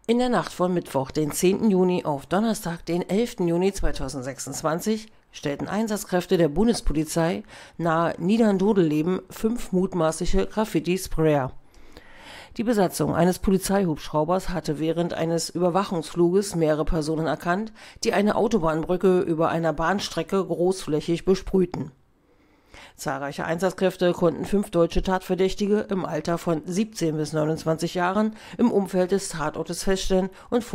In der Nacht von Mittwoch, den 10. Juni auf Donnerstag, den 11. Juni 2026, stellten Einsatzkräfte der Bundespolizei nahe Niederndodeleben 5 mutmaßliche Graffiti-Sprayer. Die Besatzung eines Polizeihubschraubers hatte während eines Überwachungsfluges mehrere Personen erkannt, die eine Autobahnbrücke über einer Bahnstrecke großflächig besprühten. Zahlreiche Einsatzkräfte konnten 5 deutsche Tatverdächtige im Alter von 17 bis 29 Jahren im Umfeld des Tatortes feststellen und